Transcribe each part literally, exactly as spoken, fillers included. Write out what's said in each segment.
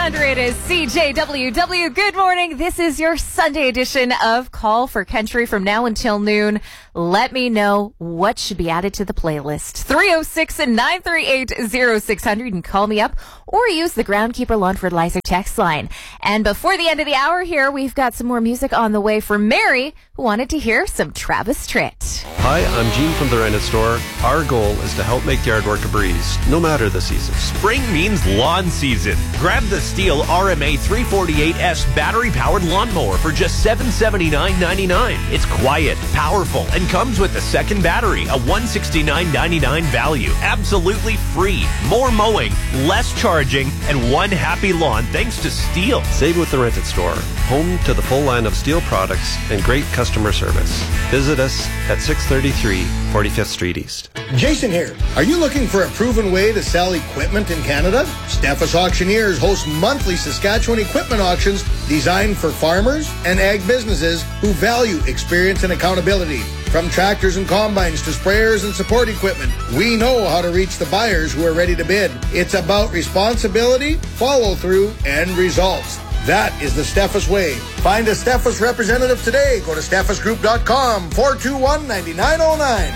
hundred is C J W W. Good morning. This is your Sunday edition of Call for Country from now until noon. Let me know what should be added to the playlist. three oh six, nine three eight, oh six hundred and call me up or use the Groundkeeper Lawn Fertilizer text line. And before the end of the hour here, we've got some more music on the way for Mary, who wanted to hear some Travis Tritt. Hi, I'm Gene from the Rented Store. Our goal is to help make yard work a breeze, no matter the season. Spring means lawn season. Grab the Steel R M A three forty-eight S battery-powered lawnmower for just seven hundred seventy-nine dollars and ninety-nine cents. It's quiet, powerful, and comes with a second battery, a one hundred sixty-nine dollars and ninety-nine cents value. Absolutely free. More mowing, less charging, and one happy lawn thanks to Steel. Save with the Rented Store, home to the full line of Steel products and great customer service. Visit us at six thirty-three forty-fifth Street East. Jason here. Are you looking for a proven way to sell equipment in Canada? Steffes Auctioneers hosts monthly Saskatchewan equipment auctions designed for farmers and ag businesses who value experience and accountability. From tractors and combines to sprayers and support equipment, we know how to reach the buyers who are ready to bid. It's about responsibility, follow-through, and results. That is the Steffes way. Find a Steffes representative today. Go to steffes group dot com, four two one, nine nine oh nine.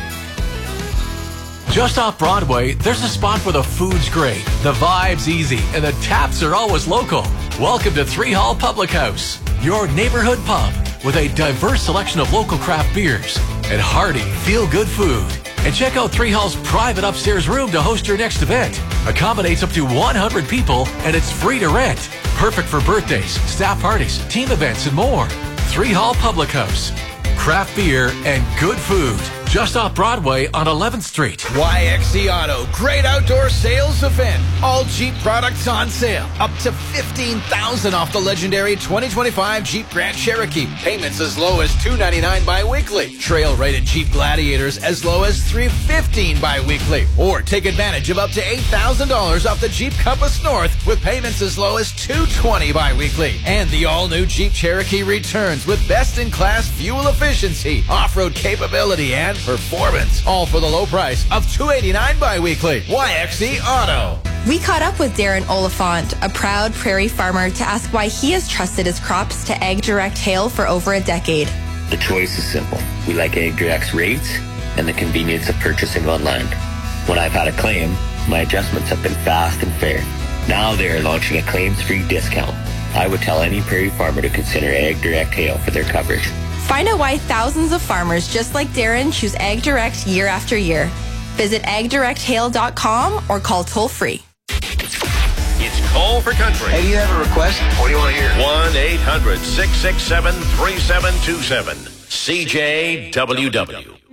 Just off Broadway, there's a spot where the food's great, the vibe's easy, and the taps are always local. Welcome to Three Hall Public House, your neighborhood pub with a diverse selection of local craft beers and hearty, feel-good food. And check out Three Hall's private upstairs room to host your next event. Accommodates up to one hundred people, and it's free to rent. Perfect for birthdays, staff parties, team events, and more. Three Hall Public House. Craft beer and good food. Just off Broadway on eleventh Street. Y X C Auto, great outdoor sales event. All Jeep products on sale. Up to fifteen thousand dollars off the legendary twenty twenty-five Jeep Grand Cherokee. Payments as low as two hundred ninety-nine dollars bi-weekly. Trail-rated Jeep Gladiators as low as three hundred fifteen dollars bi-weekly. Or take advantage of up to eight thousand dollars off the Jeep Compass North with payments as low as two hundred twenty dollars bi-weekly. And the all-new Jeep Cherokee returns with best-in-class fuel efficiency, off-road capability, and performance, all for the low price of two hundred eighty-nine dollars bi-weekly. Y X C Auto. We caught up with Darren Oliphant, a proud prairie farmer, to ask why he has trusted his crops to AgDirect Hail for over a decade. The choice is simple. We like AgDirect's rates and the convenience of purchasing online. When I've had a claim, my adjustments have been fast and fair. Now they are launching a claims-free discount. I would tell any prairie farmer to consider AgDirect Hail for their coverage. Find out why thousands of farmers just like Darren choose AgDirect year after year. Visit ag direct hail dot com or call toll-free. It's Call for Country. Hey, do you have a request? What do you want to hear? one eight hundred, six six seven, three seven two seven. C J W W.